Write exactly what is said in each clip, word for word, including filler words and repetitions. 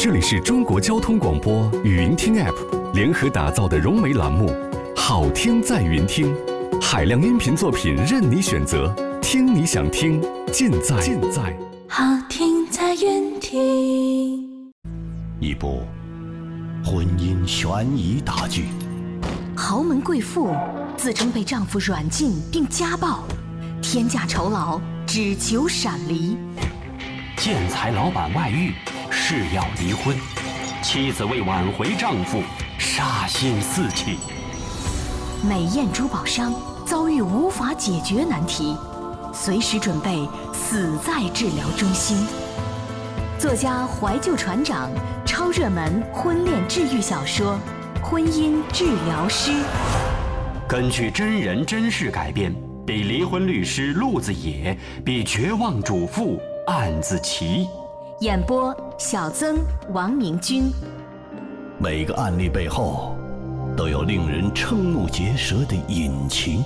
这里是中国交通广播语音听 App 联合打造的融媒栏目，好听在云听，海量音频作品任你选择，听你想听，尽在尽在好听在云听。 一部婚姻悬疑大剧， 豪门贵妇自称被丈夫软禁并家暴，天价酬劳只求闪离。 建材老板外遇，誓要离婚，妻子为挽回丈夫杀心四起。 美艳珠宝商遭遇无法解决难题，随时准备死在治疗中心。作家怀旧船长超热门婚恋治愈小说《婚姻治疗师》， 根据真人真事改编，比离婚律师陆子野，比绝望主妇案子奇。 演播小曾、王明君。 每个案例背后都有令人瞠目结舌的隐情。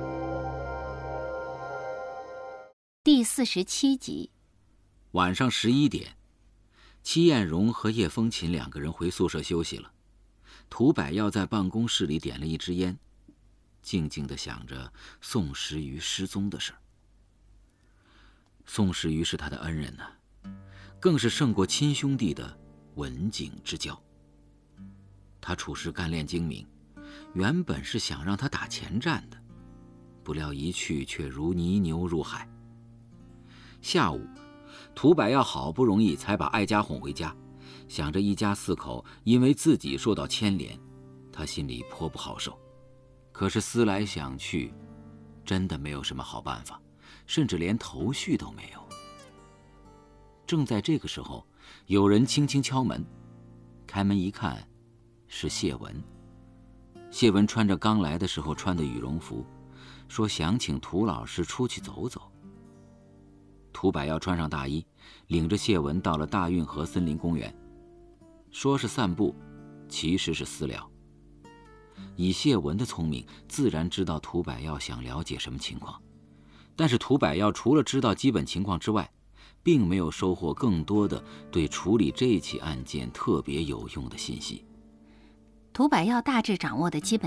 第四十七集。 晚上十一点，戚艳荣和叶风琴两个人回宿舍休息了。涂百耀在办公室里点了一支烟，静静地想着宋时瑜失踪的事儿。宋时瑜是他的恩人呢、啊，更是胜过亲兄弟的文景之交。他处事干练精明，原本是想让他打前站的，不料一去却如泥牛入海。下午，涂百耀好不容易才把艾佳哄回家，想着一家四口因为自己受到牵连，他心里颇不好受。可是思来想去，真的没有什么好办法，甚至连头绪都没有。正在这个时候，有人轻轻敲门，开门一看，是谢文。谢文穿着刚来的时候穿的羽绒服，说想请涂老师出去走走。涂百耀穿上大衣，领着谢文到了大运河森林公园，说是散步，其实是私聊。以谢文的聪明，自然知道涂百耀想了解什么情况，但是涂百耀除了知道基本情况之外，并没有收获更多的对处理这起案件特别有用的信息。 涂百耀大致掌握的基本